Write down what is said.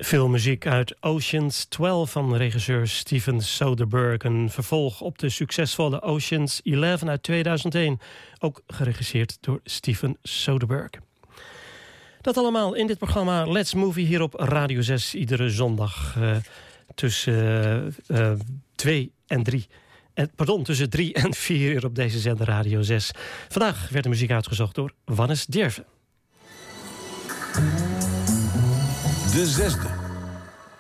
Filmmuziek uit Ocean's 12 van regisseur Steven Soderbergh. Een vervolg op de succesvolle Ocean's 11 uit 2001. Ook geregisseerd door Steven Soderbergh. Dat allemaal in dit programma Let's Movie hier op Radio 6. Iedere zondag tussen 2 en 3. Tussen 3 en 4 uur op deze zender Radio 6. Vandaag werd de muziek uitgezocht door Wannes Derven. De zesde.